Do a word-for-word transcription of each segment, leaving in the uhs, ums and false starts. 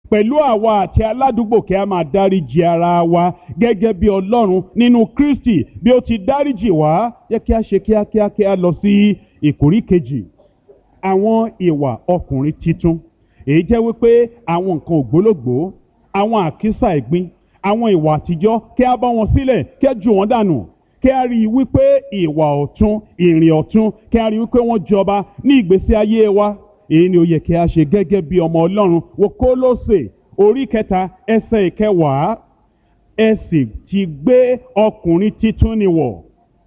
pẹ̀lú àwa àti aládùúgbò kí a máa dáríjì ara wa gẹ́gẹ́ bí Ọlọ́run nínú Kristi bí ó ti dáríjì wá. Jẹ́ kí a ṣe kíákíá kí a lọ sí ìkórí kejì, àwọn ìwà ọkùnrin titun. Èyí jẹ́ wípé àwọn nǹkan ògbólógbòó, àwọn àkísà ẹ̀gbin, àwọn ìwà àtijọ́ kí a bá wọn sílẹ̀, kí a jù wọ́n dànù, kí a rí i wípé ìwà ọ̀tun, ìrìn ọ̀tun, kí a rí i wípé wọ́n jọba ní ìgbésí ayé wa. Èyí ni ó yẹ kí a ṣe gẹ́gẹ́ bí ọmọ Ọlọ́run. Wo Kólósè orí kẹta ẹsẹ̀ ìkẹwàá, ẹ sì ti gbé ọkùnrin titun ni wọ̀,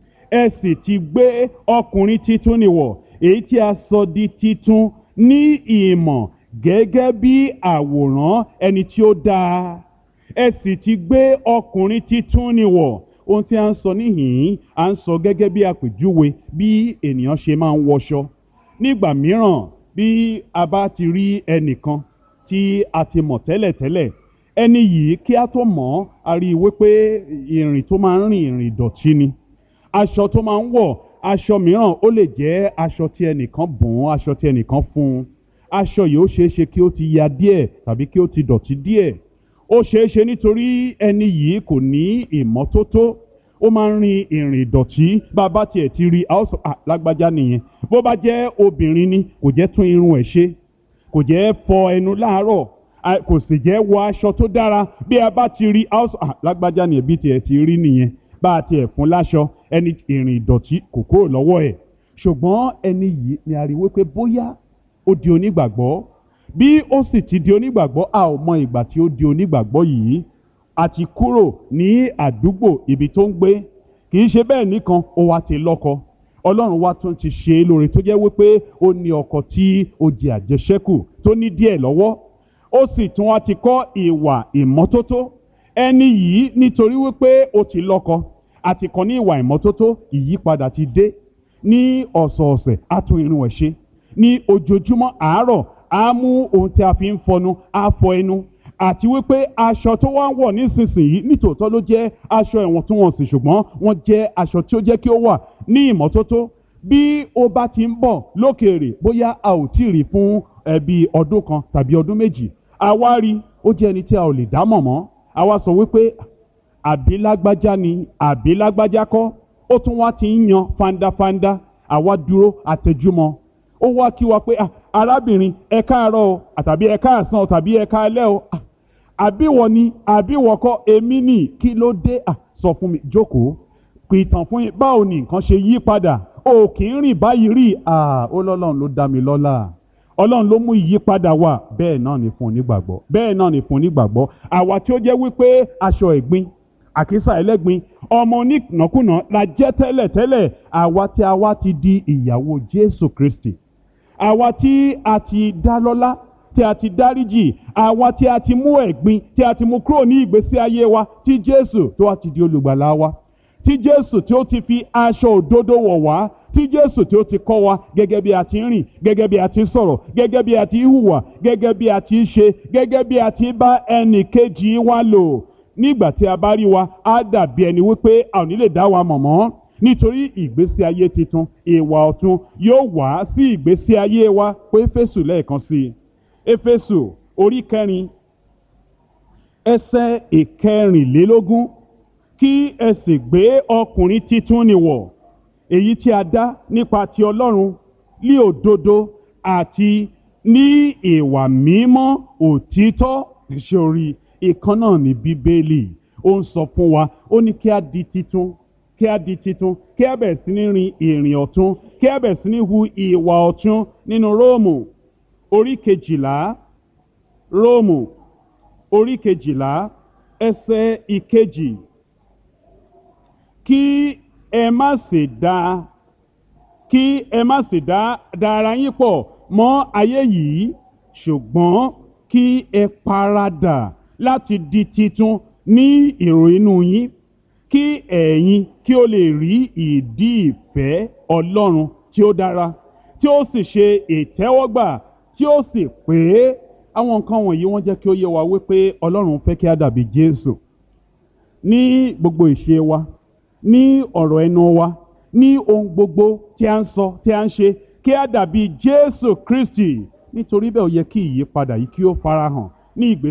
ẹ sì ti gbé ọkùnrin titun ni wọ̀, èyí tí a sọ di titun ní ìmọ̀ gẹ́gẹ́ bí àwòrán ẹni tí ó dáa. Ẹ sì ti gbé ọkùnrin titun ni wọ̀. Ohun tí a ń sọ níhìn-ín, à ń sọ gẹ́gẹ́ bí àpèjúwe bí ènìyàn ṣe máa ń wọṣọ. Nígbà mìíràn bí a bá ti rí ẹnìkan tí a ti mọ̀ tẹ́lẹ̀tẹ́lẹ̀, ẹni yìí kí a tó mọ̀ a rí i wípé ìrìn tó máa ń rìn ìrìn ìdọ̀tí ni. Aṣọ tó máa ń wọ̀, aṣọ mìíràn ó lè jẹ́ aṣọ tí ẹnìkan bùn, aṣọ tí ẹnìkan fún un. Aṣọ yìí ó ṣeé ṣe kí ó ti ya díẹ̀ tàbí kí ó ti dọ̀tí díẹ̀. Ó ṣeé ṣe nítorí ẹni yìí kò ní ìmọ́tótó, ó máa ń rin ìrìn ìdọ̀tí. Bàbá tiẹ̀ ti rí a ó sọ à lágbájá nìyẹn. Bó bá jẹ́ obìnrin ni, kò jẹ́ tún irun ẹ̀ ṣe, kò jẹ́ fọ ẹnu láàárọ̀, kò sì jẹ́ wọ aṣọ tó dára. Bí a bá ti rí a ó sọ à lágbájá nìyẹn, bí tiẹ̀ ti rí nìyẹn. Bá a tiẹ̀ fún láṣọ, ẹni ìrìn ìdọ̀tí kò kúrò lọ́wọ́ ẹ̀. Ṣùgbọ́n ẹni yìí ni a rí wípé bóyá ó di onígbàgbọ́. Bí ó sì ti di onígbàgbọ́, a ò mọ ìgbà tí ó di onígbàgbọ́ yìí. A ti kúrò ní àdúgbò ibi tó ń gbé. Kì í ṣe bẹ́ẹ̀ nìkan, ó wá ti lọ́kọ. Ọlọ́run wa tún ti ṣe é lóore tó jẹ́ wípé ó ní ọkọ tí ó jẹ àjẹṣẹ́kù tó ní díẹ̀ lọ́wọ́. Ó sì tún wá ti kọ́ ìwà ìmọ́tótó. Ẹni yìí nítorí wípé ó ti lọ́kọ àti kọ́ ní ìwà ìmọ́tótó, ìyípadà ti dé. Ní ọ̀sọ̀ọ̀sẹ̀ á tún irun ẹ̀ ṣe. Ní ojoojúmọ́ àárọ̀ á mú ohun tí a fi ń fọnu, á fọ ẹnu. Àti wípé aṣọ tó wá ń wọ̀ nísinsìnyí nítòótọ́ ló jẹ́ aṣọ ìwọ̀ntúnwọ̀nsì, ṣùgbọ́n wọ́n jẹ́ aṣọ tí ó jẹ́ kí ó wà ní ìmọ́tótó. Bí ó bá ti ń bọ̀ lókèèrè, bóyá a ò tí ì rí fún ẹbí ọdún kan tàbí ọdún méjì, àwa rí ó jẹ́ ẹni tí a ò lè dá mọ̀ mọ́. Àwa sọ wípé àbí lágbájá ni àbí lágbájá kọ́. Ó tún wá ti ń yan fandafanda. Àwa dúró àtẹjúmọ́. Ó wá kí wa pé arábìnrin ẹ káàárọ̀ o, àtàbí ẹ káàsán o, tàbí ẹ káalẹ́ o. Àbí wọ ni àbí wọ kọ́, èmi ni, kí ló dé? Sọ fún mi, jókòó, pìtàn fún yín, báwo ni nǹkan ṣe yí padà? O kì í rìn báyìí rí. Ó lọ́lọ́run ló dá mi lọ́lá. Ọlọ́run ló mú ìyípadà wá. Bẹ́ẹ̀ náà ni fún onígbàgbọ́. Bẹ́ẹ̀ náà ni fún onígbàgbọ́. Àwa tí ó jẹ́ wípé aṣọ ẹ̀gbin, àkísà ẹlẹ́gbin, ọmọ onínàkúnà la jẹ́ tẹ́lẹ̀tẹ́lẹ̀. Àwa tí a wá ti di ìyàwó Jésù Kristi. Àwa tí a ti dá lọ́lá, tí a ti dáríjì, àwa tí a ti mú ẹ̀gbin, tí a ti mú kúrò ní ìgbésí ayé wa, tí Jésù tó wá ti di olùgbàlà wa, tí Jésù tí ó ti fi aṣọ òdodo wọ̀ wá, tí Jésù tí ó ti kọ́ wa gẹ́gẹ́ bí a ti ń rìn, gẹ́gẹ́ bí a ti ń sọ̀rọ̀, gẹ́gẹ́ bí a ti ń hùwà, gẹ́gẹ́ bí a ti ń ṣe, gẹ́gẹ́ bí a ti ń bá ẹnì kejì wa lò. Nígbà tí a bá rí wa, á dàbí ẹni wípé a ò ní lè dá wa mọ̀ mọ́. Nítorí ìgbésí ayé titun, ìwà ọ̀tun yóò wá sí ìgbésí ayé wa. Pé Éfésù lẹ́ẹ̀kan sí i. Éfésù orí kẹrin ẹsẹ̀ ìkẹrìnlélógún, kí ẹ sì gbé ọkùnrin titun ni wọ̀, èyí tí a dá nípa ti Ọlọ́run ní òdodo àti ní ìwà mímọ́ òtítọ́. Ìṣòrí ìkan náà ní Bíbélì. Ó ń sọ fún wa, ó ní kí a di titun, kí a di titun, kí a bẹ̀rẹ̀ sí ní rin ìrìn ọ̀tun, kí a bẹ̀rẹ̀ sí ní hu ìwà ọ̀tun. Nínú Róòmù orí kejìlá, Róòmù orí kejìlá ẹsẹ̀ ìkejì, kí ẹ má sì dá kí ẹ má sì dá dá ara yín pọ̀ mọ́ ayé yìí, ṣùgbọ́n kí ẹ paradà láti di titun ní èrò inú yín, kí ẹ̀yin kí ó lè rí ìdí ìfẹ́ Ọlọ́run tí ó dára, tí ó sì ṣe ìtẹ́wọ́gbà, tí ó sì pé. Àwọn nǹkan wọ̀nyí wọ́n jẹ́ kí ó yé wa wípé Ọlọ́run fẹ́ kí a dàbí Jésù ní gbogbo ìṣe wa, ní ọ̀rọ̀ ẹnu wa, ní ohun gbogbo tí a ń sọ, tí a ń ṣe, kí a dàbí Jésù Kristi. Nítorí bẹ́ẹ̀ ó yẹ kí ìyípadà yìí kí ó farahàn ní ìgbésí